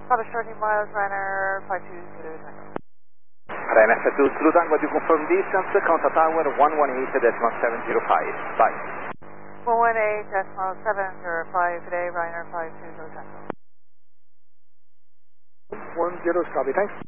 Papa shorting miles, Ryanair 520 Tango. Ryanair 2 Zulu Tango to confirm distance, contact tower 118.705. Bye. 118.705 today, Ryanair 520 Tango. 10, copy, thanks.